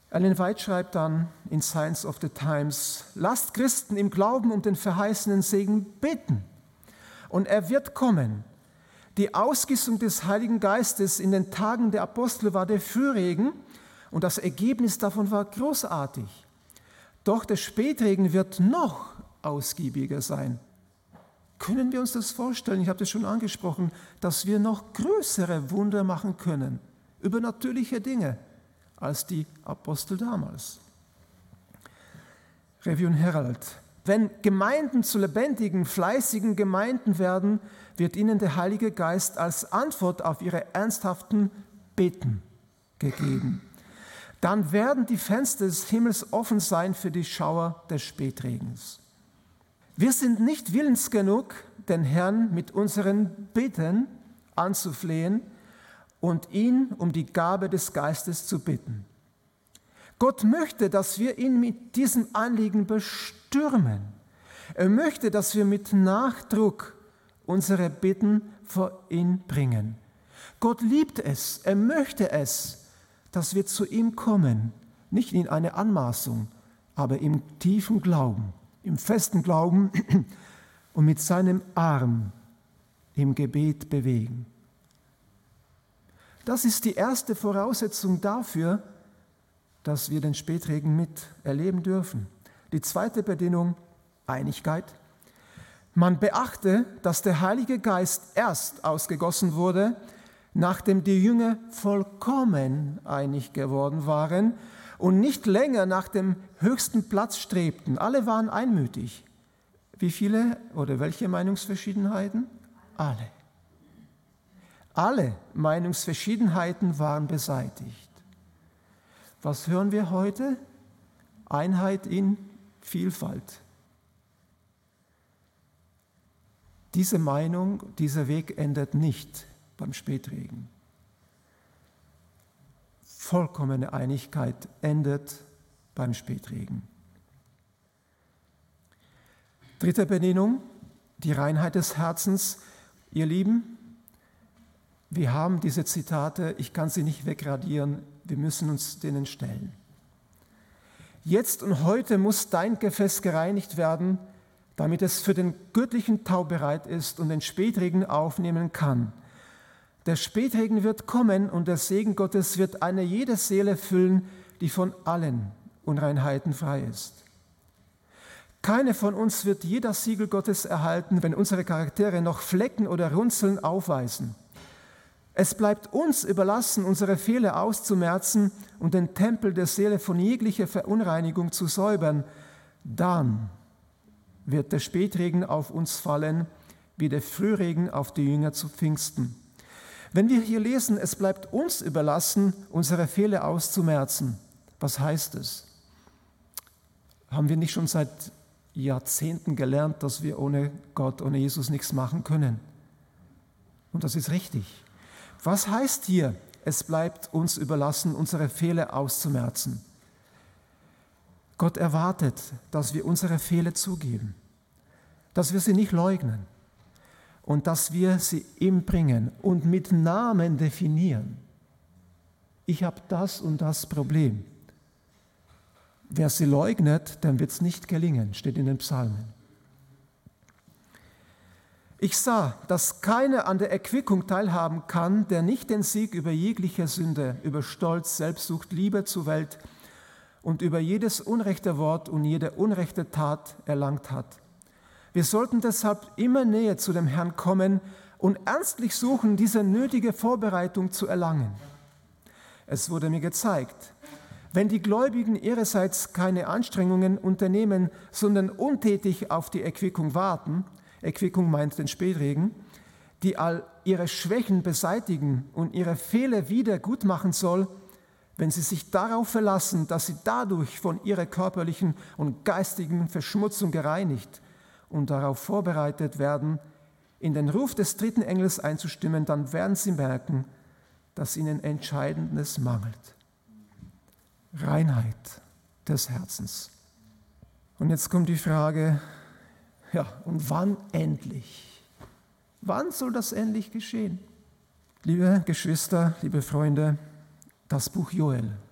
Ellen White schreibt dann in Signs of the Times: Lasst Christen im Glauben um den verheißenen Segen bitten. Und er wird kommen. Die Ausgießung des Heiligen Geistes in den Tagen der Apostel war der Frühregen und das Ergebnis davon war großartig. Doch der Spätregen wird noch ausgiebiger sein. Können wir uns das vorstellen? Ich habe das schon angesprochen, dass wir noch größere Wunder machen können, übernatürliche Dinge, als die Apostel damals. Review und Herald. Wenn Gemeinden zu lebendigen, fleißigen Gemeinden werden, wird ihnen der Heilige Geist als Antwort auf ihre ernsthaften Bitten gegeben. Dann werden die Fenster des Himmels offen sein für die Schauer des Spätregens. Wir sind nicht willens genug, den Herrn mit unseren Bitten anzuflehen und ihn um die Gabe des Geistes zu bitten. Gott möchte, dass wir ihn mit diesem Anliegen bestürmen. Er möchte, dass wir mit Nachdruck unsere Bitten vor ihn bringen. Gott liebt es, er möchte es, dass wir zu ihm kommen, nicht in eine Anmaßung, aber im tiefen Glauben, im festen Glauben und mit seinem Arm im Gebet bewegen. Das ist die erste Voraussetzung dafür, dass wir den Spätregen miterleben dürfen. Die zweite Bedingung: Einigkeit. Man beachte, dass der Heilige Geist erst ausgegossen wurde, nachdem die Jünger vollkommen einig geworden waren und nicht länger nach dem höchsten Platz strebten. Alle waren einmütig. Wie viele oder welche Meinungsverschiedenheiten? Alle. Alle Meinungsverschiedenheiten waren beseitigt. Was hören wir heute? Einheit in Vielfalt. Diese Meinung, dieser Weg endet nicht beim Spätregen. Vollkommene Einigkeit endet beim Spätregen. Dritte Benennung, die Reinheit des Herzens. Ihr Lieben, wir haben diese Zitate, ich kann sie nicht wegradieren, wir müssen uns denen stellen. Jetzt und heute muss dein Gefäß gereinigt werden, damit es für den göttlichen Tau bereit ist und den Spätregen aufnehmen kann. Der Spätregen wird kommen und der Segen Gottes wird eine jede Seele füllen, die von allen Unreinheiten frei ist. Keine von uns wird je das Siegel Gottes erhalten, wenn unsere Charaktere noch Flecken oder Runzeln aufweisen. Es bleibt uns überlassen, unsere Fehler auszumerzen und den Tempel der Seele von jeglicher Verunreinigung zu säubern. Dann wird der Spätregen auf uns fallen, wie der Frühregen auf die Jünger zu Pfingsten. Wenn wir hier lesen, es bleibt uns überlassen, unsere Fehler auszumerzen, was heißt es? Haben wir nicht schon seit Jahrzehnten gelernt, dass wir ohne Gott, ohne Jesus nichts machen können? Und das ist richtig. Was heißt hier, es bleibt uns überlassen, unsere Fehler auszumerzen? Gott erwartet, dass wir unsere Fehler zugeben, dass wir sie nicht leugnen und dass wir sie ihm bringen und mit Namen definieren. Ich habe das und das Problem. Wer sie leugnet, dem wird es nicht gelingen, steht in den Psalmen. Ich sah, dass keiner an der Erquickung teilhaben kann, der nicht den Sieg über jegliche Sünde, über Stolz, Selbstsucht, Liebe zur Welt und über jedes unrechte Wort und jede unrechte Tat erlangt hat. Wir sollten deshalb immer näher zu dem Herrn kommen und ernstlich suchen, diese nötige Vorbereitung zu erlangen. Es wurde mir gezeigt, wenn die Gläubigen ihrerseits keine Anstrengungen unternehmen, sondern untätig auf die Erquickung warten, Erquickung meint den Spätregen, die all ihre Schwächen beseitigen und ihre Fehler wieder gut machen soll, wenn sie sich darauf verlassen, dass sie dadurch von ihrer körperlichen und geistigen Verschmutzung gereinigt und darauf vorbereitet werden, in den Ruf des dritten Engels einzustimmen, dann werden sie merken, dass ihnen Entscheidendes mangelt. Reinheit des Herzens. Und jetzt kommt die Frage, ja, und wann endlich? Wann soll das endlich geschehen? Liebe Geschwister, liebe Freunde, das Buch Joel